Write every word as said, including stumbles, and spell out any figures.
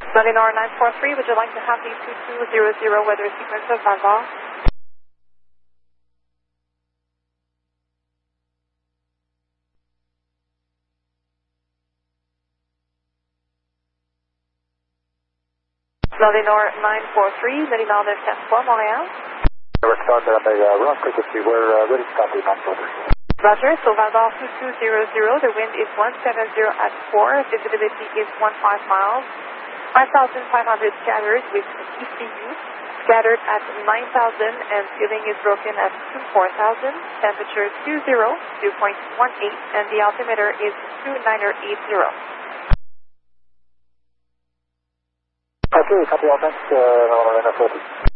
Leonard nine four three, would you like to have the two two zero zero weather sequence of Vagal? Leonard nine four three, Leonard neuf quatre trois, Montréal. We're starting at a uh, rough frequency. We're uh, ready to copy nine four three. Roger, so Vagal two two zero zero, the wind is one seven zero at four, visibility is one five miles, five thousand five hundred scattered with E C U, scattered at nine thousand and ceiling is broken at two four thousand, temperature two zero, dew point one eight, and the altimeter is two nine eight zero. Okay, copy all, thanks, uh, nine four three.